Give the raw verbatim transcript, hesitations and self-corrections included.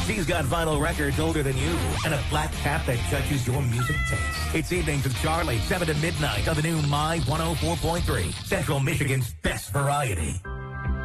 She's got vinyl records older than you and a black cap that judges your music taste. It's Evenings with Charlie, seven to midnight on the new My one oh four point three, Central Michigan's best variety.